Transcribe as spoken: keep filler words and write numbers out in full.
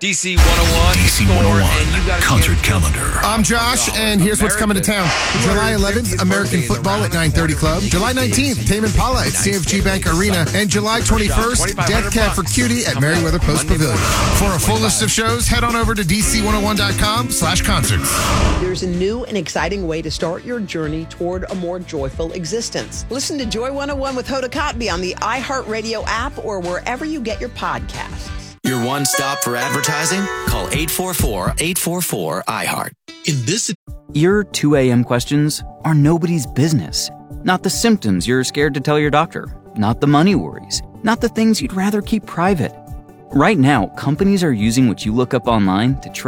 D C one oh one. D C one oh one concert calendar. I'm Josh, and here's what's coming to town. July eleventh, American Football at nine thirty Club. July nineteenth, Tame Impala at C F G Bank Arena. And July twenty-first, Death Cab for Cutie at Merriweather Post Pavilion. For a full list of shows, head on over to D C one oh one dot com slash concerts. There's a new and exciting way to start your journey toward a more joyful existence. Listen to Joy one oh one with Hoda Kotb on the iHeartRadio app or wherever you get your podcasts. Your one stop for advertising? Call eight four four, eight four four, I heart. In this, your two a.m. questions are nobody's business. Not the symptoms you're scared to tell your doctor. Not the money worries. Not the things you'd rather keep private. Right now, companies are using what you look up online to track